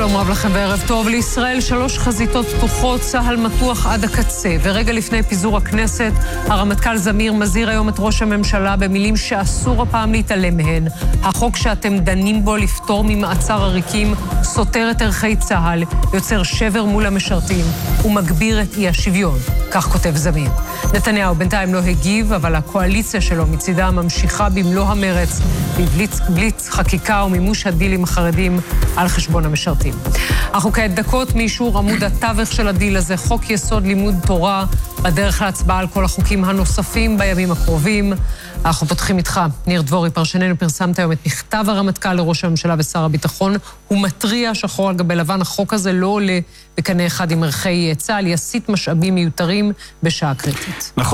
שלום רב לכם וערב טוב. לישראל 3 חזיתות פתוחות, צהל מתוח עד הקצה. ורגע לפני פיזור הכנסת, הרמטכ"ל זמיר מזהיר היום את ראש הממשלה במילים שאסור הפעם להתעלם מהן. החוק שאתם דנים בו לפטור ממעצר עריקים סותר את ערכי צהל, יוצר שבר מול המשרתים ומגביר את אי השוויון. כך כותב זמיר. נתניהו בינתיים לא הגיב, אבל הקואליציה שלו מצידה ממשיכה במלוא המרץ, בבליץ חקיקה ומימוש הדיל עם החרדים על חשבון המשרתים. אנחנו כעת דקות מאישור עמוד התווך של הדיל הזה, חוק יסוד לימוד תורה, בדרך להצבעה על כל החוקים הנוספים בימים הקרובים. אנחנו פותחים איתך, ניר דבורי, פרשננו, פרסמת היום את מכתב הרמטכ"ל לראש הממשלה ושר הביטחון. הוא מטריע שחור על גבי לבן, החוק הזה לא עולה בקנה אחד עם ערכי צה"ל, יסיט משאבים מיותרים בשעה קריטית.